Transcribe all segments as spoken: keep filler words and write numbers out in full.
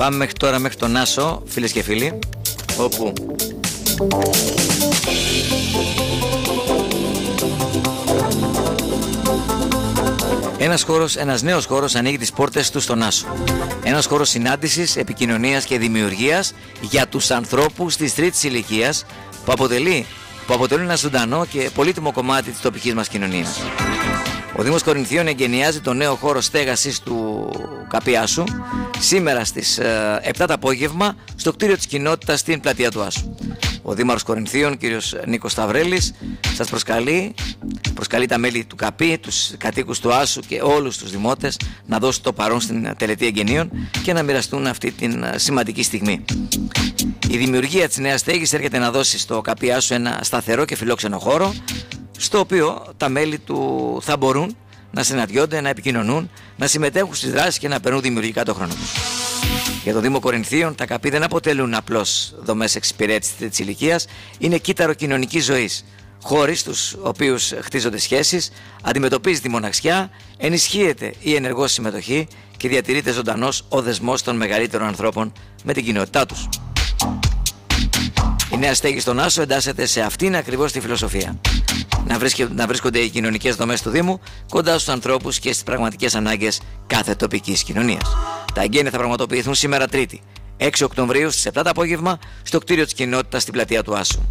Πάμε μέχρι τώρα μέχρι τον Άσο, φίλες και φίλοι, όπου ένας χώρος, ένας νέος χώρος ανοίγει τις πόρτες του στον Άσο. Ένας χώρος συνάντησης, επικοινωνίας και δημιουργίας για τους ανθρώπους της τρίτης ηλικίας που αποτελεί, που αποτελούν ένα ζωντανό και πολύτιμο κομμάτι της τοπικής μας κοινωνίας. Ο Δήμος Κορινθίων εγκαινιάζει το νέο χώρο στέγασης του ΚΑΠΗ Άσου σήμερα στις επτά το απόγευμα στο κτίριο της κοινότητας στην πλατεία του Άσου. Ο Δήμαρχος Κορινθίων, κύριος Νίκος Σταυρέλης, σας προσκαλεί, προσκαλεί τα μέλη του ΚΑΠΗ, τους κατοίκους του Άσου και όλους τους δημότες να δώσουν το παρόν στην τελετή εγγενείων και να μοιραστούν αυτή την σημαντική στιγμή. Η δημιουργία της νέας στέγης έρχεται να δώσει στο ΚΑΠΗ Άσου ένα σταθερό και φιλόξενο χώρο, στο οποίο τα μέλη του θα μπορούν να συναντιόνται, να επικοινωνούν, να συμμετέχουν στις δράσεις και να περνούν δημιουργικά το χρόνο τους. Για το Δήμο Κορινθίων, τα ΚΑΠΗ δεν αποτελούν απλώς δομές εξυπηρέτησης της ηλικίας, είναι κύτταρο κοινωνικής ζωής. Χώροι στους οποίους χτίζονται σχέσεις, αντιμετωπίζεται η μοναξιά, ενισχύεται η ενεργός συμμετοχή και διατηρείται ζωντανός ο δεσμός των μεγαλύτερων ανθρώπων με την κοινότητά τους. Η νέα στέγη στον Άσο εντάσσεται σε αυτήν ακριβώς τη φιλοσοφία. Να, βρίσκε, να βρίσκονται οι κοινωνικές δομές του Δήμου κοντά στους ανθρώπους και στις πραγματικές ανάγκες κάθε τοπικής κοινωνίας. Τα εγγένεια θα πραγματοποιηθούν σήμερα Τρίτη, έξι Οκτωβρίου στις επτά το απόγευμα στο κτίριο της κοινότητας στην πλατεία του Άσου.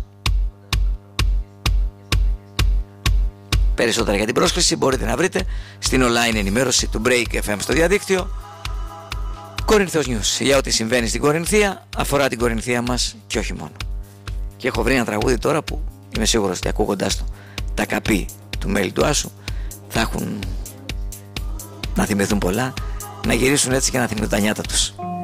Περισσότερα για την πρόσκληση μπορείτε να βρείτε στην online ενημέρωση του Break εφ εμ στο διαδίκτυο. Κορινθός News, για ό,τι συμβαίνει στην Κορινθία, αφορά την Κορινθία μας και όχι μόνο. Και έχω βρει ένα τραγούδι τώρα που είμαι σίγουρος ότι ακούγοντάς το τα ΚΑΠΗ του μέλη του Άσου θα έχουν να θυμηθούν πολλά, να γυρίσουν έτσι και να θυμηθούν τα νιάτα τους.